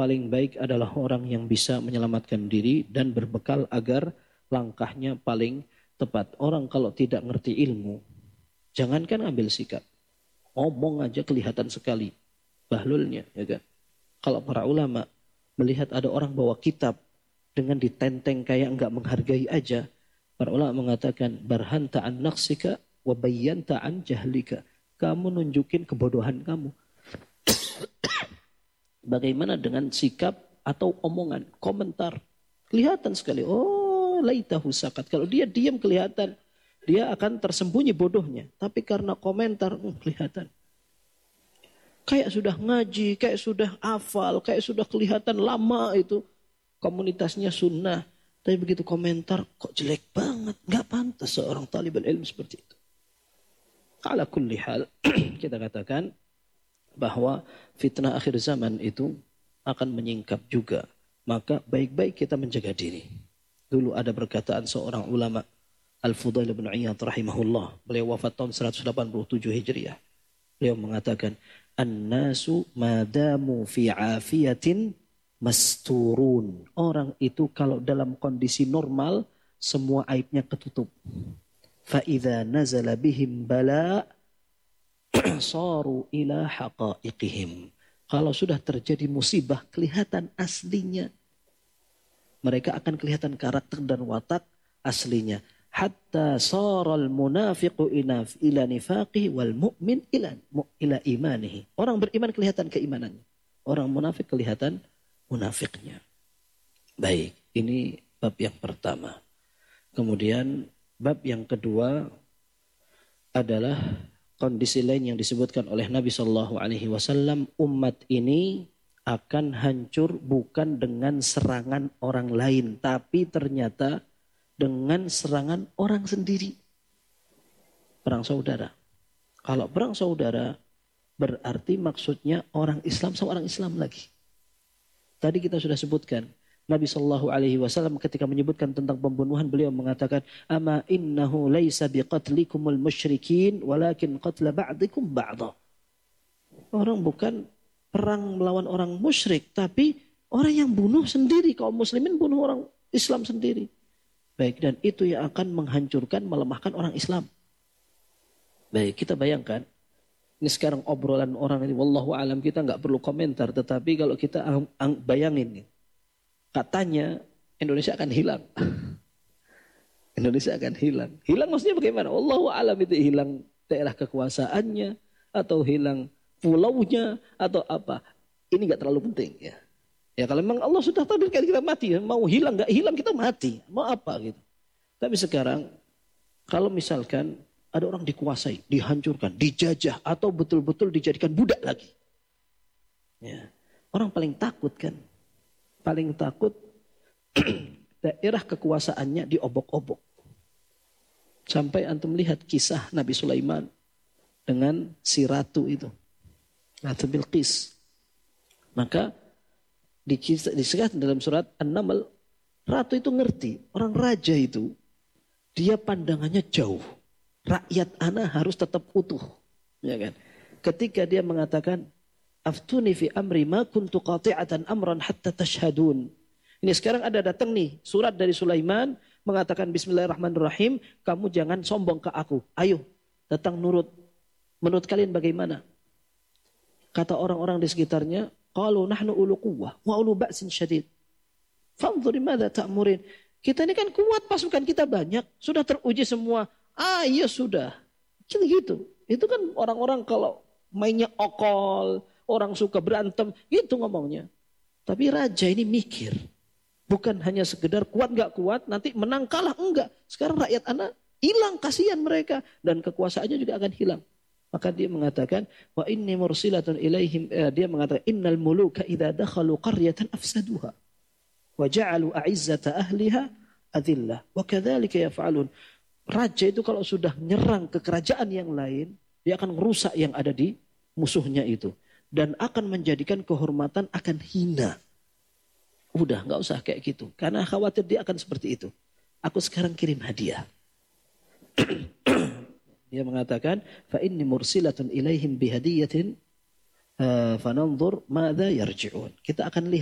paling baik adalah orang yang bisa menyelamatkan diri dan berbekal agar langkahnya paling tepat. Orang kalau tidak ngerti ilmu, jangankan ambil sikap, ngomong aja kelihatan sekali bahlulnya, ya kan? Kalau para ulama melihat ada orang bawa kitab dengan ditenteng kayak enggak menghargai aja, para ulama mengatakan barhanta an naqsika wa bayyanta an jahlika. Kamu nunjukin kebodohan kamu. Bagaimana dengan sikap atau omongan, komentar? Kelihatan sekali, oh laitahu sakat. Kalau dia diam kelihatan, dia akan tersembunyi bodohnya. Tapi karena komentar, kelihatan. Kayak sudah ngaji, kayak sudah hafal, kayak sudah kelihatan lama itu. Komunitasnya sunnah. Tapi begitu komentar, kok jelek banget. Gak pantas seorang talibul ilmu seperti itu. Ala kulli hal, kita katakan, bahwa fitnah akhir zaman itu akan menyingkap juga. Maka baik-baik kita menjaga diri. Dulu ada perkataan seorang ulama, Al-Fudail bin Iyad rahimahullah. Beliau wafat tahun 187 Hijriah. Beliau mengatakan, An-nasu madamu fi afiyatin masturun. Orang itu kalau dalam kondisi normal, semua aibnya ketutup. Fa idza nazala bihim bala' saru ila haqaiqihim. Kalau sudah terjadi musibah, kelihatan aslinya. Mereka akan kelihatan karakter dan watak aslinya. Hatta saral munafiqu ila nifaqih wal mu'min ila imanihi. Orang beriman kelihatan keimanannya. Orang munafik kelihatan munafiknya. Baik, ini bab yang pertama. Kemudian bab yang kedua adalah kondisi lain yang disebutkan oleh Nabi Shallallahu Alaihi Wasallam, umat ini akan hancur bukan dengan serangan orang lain, tapi ternyata dengan serangan orang sendiri. Perang saudara. Kalau perang saudara berarti maksudnya orang Islam sama orang Islam lagi. Tadi kita sudah sebutkan. Nabi Shallallahu Alaihi Wasallam ketika menyebutkan tentang pembunuhan, beliau mengatakan, "Ama innahu laisa biqatlikumul musyrikin, walakin qatla ba'dikum ba'dha." Orang bukan perang melawan orang musyrik, tapi orang yang bunuh sendiri, kaum muslimin bunuh orang Islam sendiri. Baik, dan itu yang akan menghancurkan, melemahkan orang Islam. Baik, kita bayangkan, ini sekarang obrolan orang ini, wallahu alam, kita nggak perlu komentar, tetapi kalau kita bayangin nih. Katanya Indonesia akan hilang. Indonesia akan hilang. Hilang maksudnya bagaimana? Wallahu a'lam, itu hilang daerah kekuasaannya, atau hilang pulaunya, atau apa. Ini gak terlalu penting ya. Ya kalau memang Allah sudah takdirkan kita mati, mau hilang gak hilang kita mati. Mau apa gitu. Tapi sekarang, kalau misalkan ada orang dikuasai, dihancurkan, dijajah, atau betul-betul dijadikan budak lagi. Ya. Orang paling takut kan. Paling takut daerah kekuasaannya diobok-obok. Sampai antum lihat kisah Nabi Sulaiman dengan si ratu itu. Ratu Bilqis. Maka disebutkan dalam surat An-Naml, ratu itu ngerti. Orang raja itu, dia pandangannya jauh. Rakyat ana harus tetap utuh. Ya kan? Ketika dia mengatakan, Aftuni fi amri ma kuntu qati'atan amran hatta tashhadun. Ini sekarang ada datang nih surat dari Sulaiman mengatakan bismillahirrahmanirrahim, kamu jangan sombong ke aku. Ayo datang nurut. Menurut kalian bagaimana? Kata orang-orang di sekitarnya, qalu nahnu ulu quwwah wa ulu ba'sin syadid. Fanzuri madza ta'murin. Kita ini kan kuat, pasukan kita banyak, sudah teruji semua. Ah iya sudah. Gitu. Itu kan orang-orang kalau mainnya okol, orang suka berantem, gitu ngomongnya. Tapi raja ini mikir. Bukan hanya sekedar kuat gak kuat, nanti menang kalah, enggak. Sekarang rakyat anak hilang, kasihan mereka. Dan kekuasaannya juga akan hilang. Maka dia mengatakan, wa inni mursilatun ilaihim, dia mengatakan, innal muluka idha dakhalu qaryatan afsaduha. Wa ja'alu a'izzata ahliha adillah. Wa kadzalika yaf'alun. Raja itu kalau sudah nyerang ke kerajaan yang lain, dia akan merusak yang ada di musuhnya itu. Dan akan menjadikan kehormatan akan hina. Udah gak usah kayak gitu. Karena khawatir dia akan seperti itu. Aku sekarang kirim hadiah. Dia mengatakan, fa inni mursilatun ilaihim bihadiyatin fananzur madza yarji'un. Kita akan lihat